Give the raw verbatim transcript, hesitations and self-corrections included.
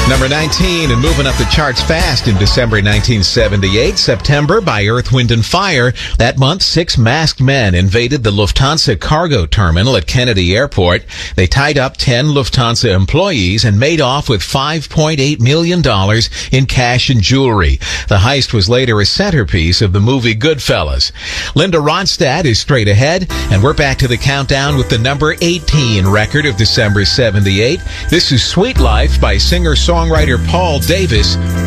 Number nineteen, and moving up the charts fast in December nineteen seventy-eight, September by Earth, Wind and Fire. That month, six masked men invaded the Lufthansa cargo terminal at Kennedy Airport. They tied up ten Lufthansa employees and made off with five point eight million dollars in cash and jewelry. The heist was later a centerpiece of the movie Goodfellas. Linda Ronstadt is straight ahead, and we're back to the countdown with the number eighteen record of December seventy-eight. This is Sweet Life by singer-songwriter Paul Davis.